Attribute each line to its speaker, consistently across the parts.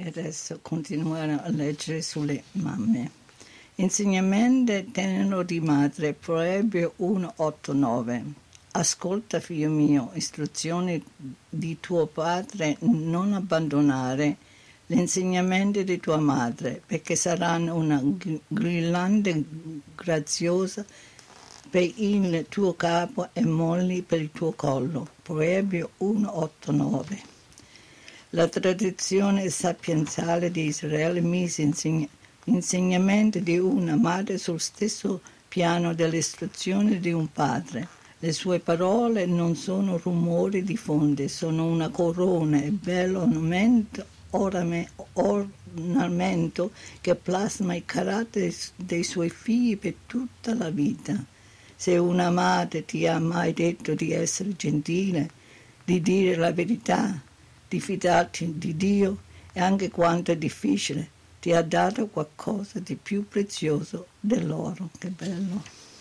Speaker 1: e adesso continuerò a leggere sulle mamme. Insegnamento tenero di madre, Proverbio 1:8-9. Ascolta, figlio mio, istruzioni di tuo padre, non abbandonare l'insegnamento di tua madre, perché saranno una guirlanda graziosa per il tuo capo e molli per il tuo collo. Proverbio 1:8-9. La tradizione sapienziale di Israele mise insegnamento di una madre sul stesso piano dell'istruzione di un padre. Le sue parole non sono rumori di fonte, sono una corona e bello ornamento che plasma i caratteri dei suoi figli per tutta la vita. Se una madre ti ha mai detto di essere gentile, di dire la verità, di fidarti di Dio, e anche quanto è difficile, ti ha dato qualcosa di più prezioso dell'oro. Che bello!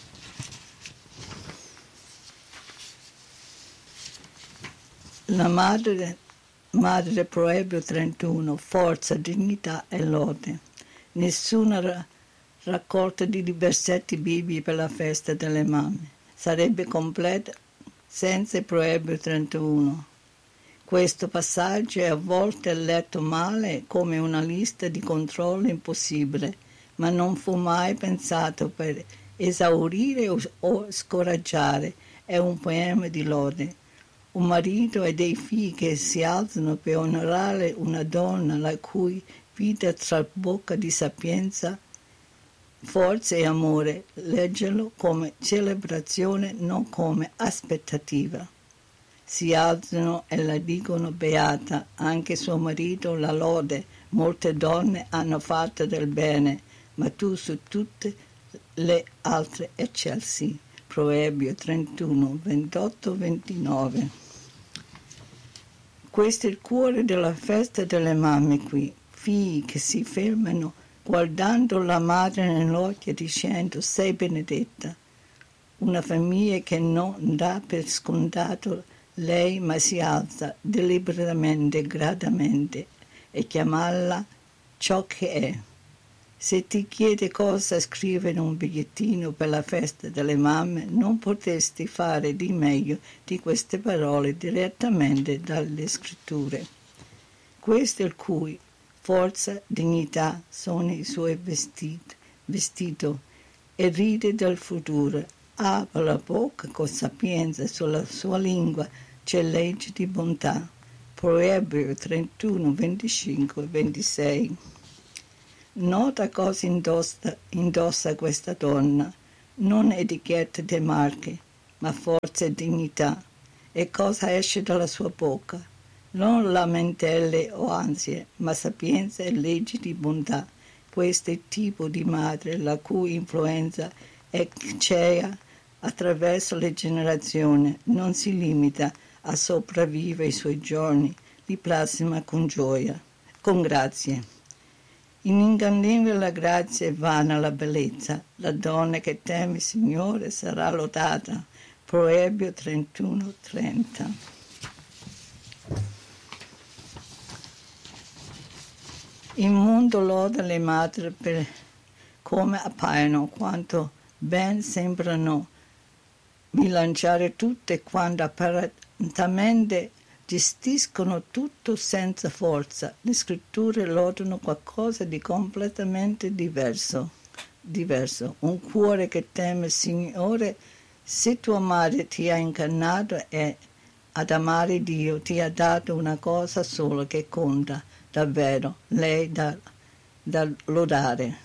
Speaker 1: La madre Proverbio 31, forza, dignità e lode. Nessuna raccolta di versetti biblici per la festa delle mamme sarebbe completa senza il Proverbio 31. Questo passaggio è a volte letto male come una lista di controllo impossibile, ma non fu mai pensato per esaurire o scoraggiare. È un poema di lode. Un marito e dei figli che si alzano per onorare una donna la cui vita trabocca di sapienza, forza e amore. Leggerlo come celebrazione, non come aspettativa. Si alzano e la dicono beata, anche suo marito la lode. Molte donne hanno fatto del bene, ma tu su tutte le altre eccelsi. Proverbio 31, 28-29. Questo è il cuore della festa delle mamme qui, figli che si fermano guardando la madre nell'occhio dicendo sei benedetta. Una famiglia che non dà per scontato lei, ma si alza deliberatamente, gradamente, e chiamarla ciò che è. Se ti chiede cosa scrivere un bigliettino per la festa delle mamme, non potresti fare di meglio di queste parole direttamente dalle scritture. Questo è il cui forza, dignità sono i suoi vestito e ride del futuro. Apre la bocca con sapienza, sulla sua lingua c'è legge di bontà. Proverbio 31, 25, 26. Nota cosa indossa questa donna, non etichette di marche, ma forza e dignità. E cosa esce dalla sua bocca? Non lamentele o ansie, ma sapienza e leggi di bontà. Questo è il tipo di madre la cui influenza è cea attraverso le generazioni, non si limita a sopravvivere i suoi giorni, li plasma con gioia, con grazie. Iningannevole la grazia e vana la bellezza. La donna che teme il Signore sarà lodata. Proverbio 31, 30. Il mondo loda le madri per come appaiono, quanto ben sembrano bilanciare tutte, quando apparentemente gestiscono tutto senza forza. Le scritture lodano qualcosa di completamente diverso. Un cuore che teme il Signore. Se tua madre ti ha incarnato ad amare Dio, ti ha dato una cosa sola che conta davvero, lei da lodare.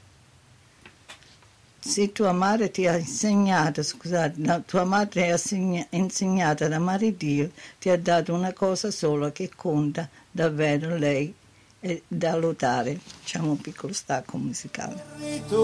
Speaker 1: Se tua madre ti ha insegnato, tua madre ha insegnato ad amare Dio, ti ha dato una cosa sola che conta davvero, lei è da lodare. Facciamo un piccolo stacco musicale.